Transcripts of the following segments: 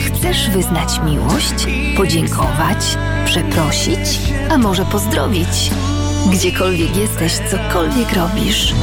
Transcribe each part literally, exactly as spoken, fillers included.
chcesz wyznać miłość, podziękować, przeprosić, a może pozdrowić? Gdziekolwiek jesteś, cokolwiek robisz.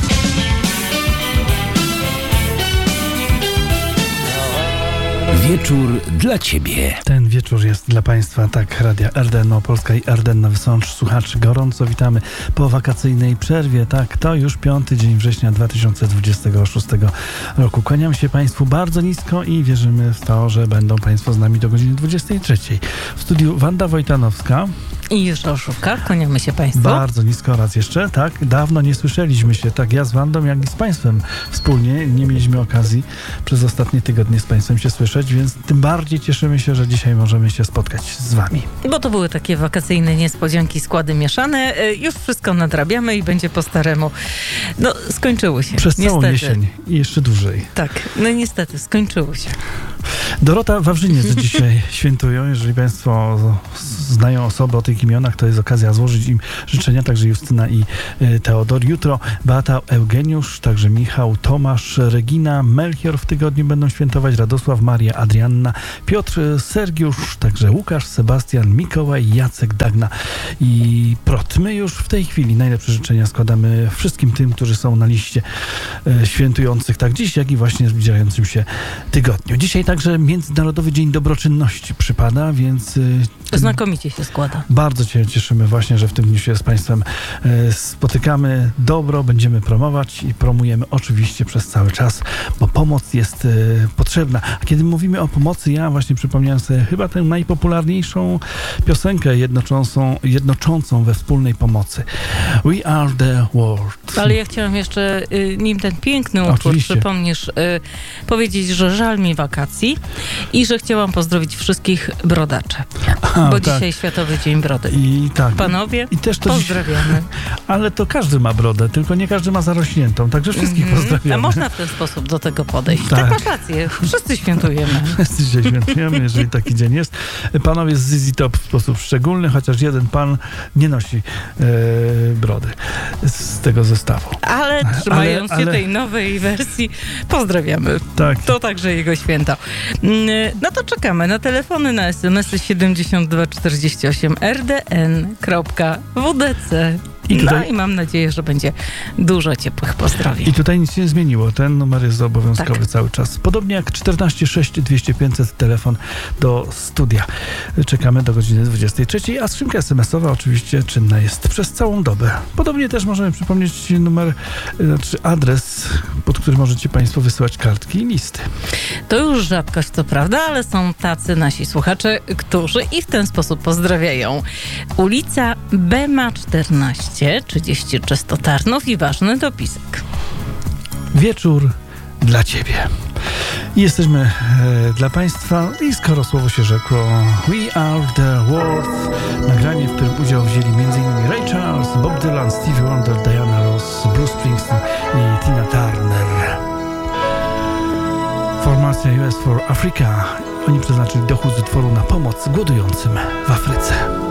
Wieczór dla Ciebie. Ten wieczór jest dla Państwa, tak, Radia R D N Małopolska i R D N na Wysącz. Słuchaczy gorąco witamy po wakacyjnej przerwie. Tak, to już piąty dzień września dwa tysiące dwudziestego szóstego roku. Kłaniam się Państwu bardzo nisko i wierzymy w to, że będą Państwo z nami do godziny dwudziestej trzeciej. W studiu Wanda Wojtanowska i Juża Olszówka. Kłaniamy się Państwu. Bardzo nisko raz jeszcze. Tak, dawno nie słyszeliśmy się, tak ja z Wandą, jak i z Państwem wspólnie. Nie mieliśmy okazji przez ostatnie tygodnie z Państwem się słyszeć, więc tym bardziej cieszymy się, że dzisiaj możemy się spotkać z Wami. Bo to były takie wakacyjne niespodzianki, składy mieszane. Już wszystko nadrabiamy i będzie po staremu. No, skończyło się. Przez niestety. całą jesień i jeszcze dłużej. Tak, no niestety, skończyło się. Dorota Wawrzyniec dzisiaj świętują. Jeżeli Państwo znają osoby o tych imionach, to jest okazja złożyć im życzenia, także Justyna i Teodor. Jutro Beata, Eugeniusz, także Michał, Tomasz, Regina, Melchior w tygodniu będą świętować, Radosław, Maria, Adrianna, Piotr, Sergiusz, także Łukasz, Sebastian, Mikołaj, Jacek, Dagna i Prot. My już w tej chwili najlepsze życzenia składamy wszystkim tym, którzy są na liście świętujących tak dziś, jak i właśnie w zbliżającym się tygodniu. Dzisiaj także Międzynarodowy Dzień Dobroczynności przypada, więc znakomicie się składa. Bardzo się cieszymy właśnie, że w tym dniu się z Państwem e, spotykamy. Dobro będziemy promować i promujemy oczywiście przez cały czas, bo pomoc jest e, potrzebna. A kiedy mówimy o pomocy, ja właśnie przypomniałem sobie chyba tę najpopularniejszą piosenkę jednoczącą, jednoczącą we wspólnej pomocy. We are the world. Ale ja chciałam jeszcze, nim ten piękny utwór przypomnisz, y, powiedzieć, że żal mi wakacji i że chciałam pozdrowić wszystkich brodaczy. Aha, bo tak. dzisiaj Światowy Dzień Brody. I tak. Panowie, I też to pozdrawiamy. Dziś, ale to każdy ma brodę, tylko nie każdy ma zarośniętą, także wszystkich mm-hmm. pozdrawiamy. A można w ten sposób do tego podejść. Tak, tak masz rację. Wszyscy świętujemy. Wszyscy się świętujemy, jeżeli taki dzień jest. Panowie z Z Z Top w sposób szczególny, chociaż jeden pan nie nosi e, brody z tego zestawu. Ale trzymając ale, się ale... tej nowej wersji, pozdrawiamy. Tak. To także jego święto. No to czekamy na telefony, na es em esy siedemdziesiąt dwa czterdzieści osiem r d n kropka w d c. I tutaj... No i mam nadzieję, że będzie dużo ciepłych pozdrowień. I tutaj nic się nie zmieniło. Ten numer jest obowiązkowy tak. cały czas. Podobnie jak czternaście sześć dwieście pięćset telefon do studia. Czekamy do godziny dwudziestej trzeciej, a skrzynka es em esowa oczywiście czynna jest przez całą dobę. Podobnie też możemy przypomnieć numer, znaczy adres, pod który możecie Państwo wysyłać kartki i listy. To już rzadkość, co prawda, ale są tacy nasi słuchacze, którzy i w ten sposób pozdrawiają. Ulica Bema czternaście, trzydzieści trzysta Tarnów i ważny dopisek. Wieczór dla Ciebie. I jesteśmy e, dla Państwa i skoro słowo się rzekło, We Are The World, nagranie, w którym udział wzięli m.in. Ray Charles, Bob Dylan, Stevie Wonder, Diana Ross, Bruce Springsteen i Tina Turner. Formacja U S for Africa. Oni przeznaczyli dochód z utworu na pomoc głodującym w Afryce.